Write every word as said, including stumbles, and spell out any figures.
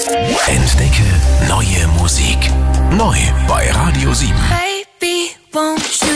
Entdecke neue Musik. Neu bei Radio sieben. Baby, won't you